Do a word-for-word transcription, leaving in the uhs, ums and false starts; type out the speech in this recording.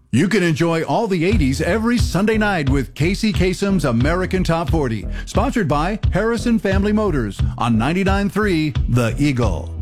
You can enjoy all the eighties every Sunday night with Casey Kasem's American Top forty, sponsored by Harrison Family Motors on ninety-nine point three The Eagle.